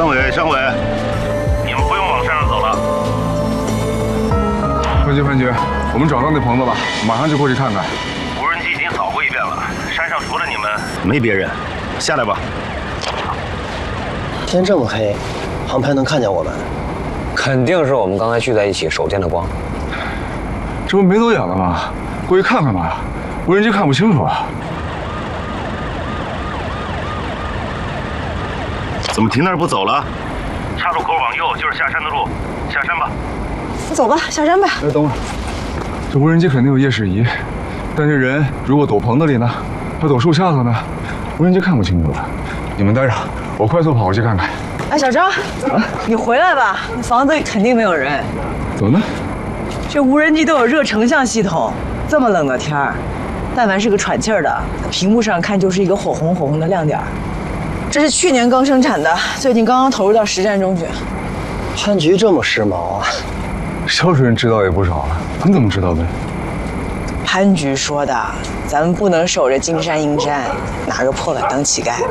张伟，你们不用往山上走了。 潘局，我们找到那棚子了，马上就过去看看。 无人机已经扫过一遍了，山上除了你们没别人。下来吧。 天这么黑，航拍能看见我们？ 肯定是我们刚才聚在一起手电的光。 这不没走远了吗？过去看看吧，无人机看不清楚啊。 怎么停那儿不走了？岔路口往右就是下山的路，下山吧。 走吧，下山吧。 哎，等会儿，这无人机肯定有夜视仪，但这人如果躲棚子里呢？他躲树下头呢？无人机看不清楚了。你们待着，我快速跑过去看看。 哎，小张，你回来吧，那房子里肯定没有人。 怎么呢？ 这无人机都有热成像系统，这么冷的天儿，但凡是个喘气儿的，屏幕上看就是一个火红的亮点。这是去年刚生产的，最近刚刚投入到实战中去。 潘局这么时髦啊！ 肖主任知道也不少了，你怎么知道的？ 潘局说的，咱们不能守着金山银山，拿个破碗当乞丐。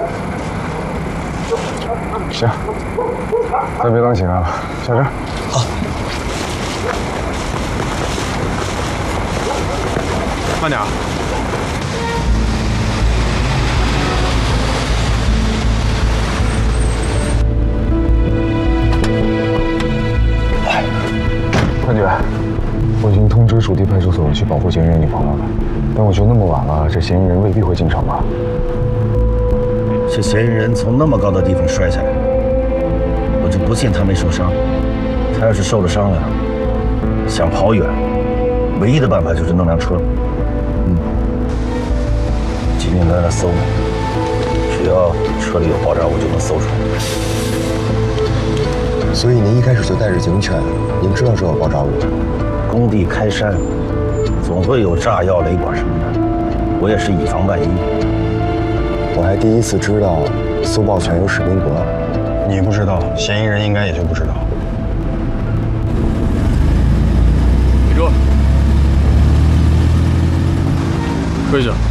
行，咱别当乞丐了，下山。 好。 慢点啊！潘局，我已经通知属地派出所去保护嫌疑人女朋友了，但我觉得那么晚了，这嫌疑人未必会进城吧？ 这嫌疑人从那么高的地方摔下来，我就不信他没受伤。他要是受了伤了，想跑远，唯一的办法就是弄辆车。今天在那搜，只要车里有爆炸物就能搜出来。 所以您一开始就带着警犬，您知道这有爆炸物。 工地开山，总会有炸药、雷管什么的，我也是以防万一。 我还第一次知道搜爆犬有使命格。 你不知道，嫌疑人应该也就不知道。 立住！跪下！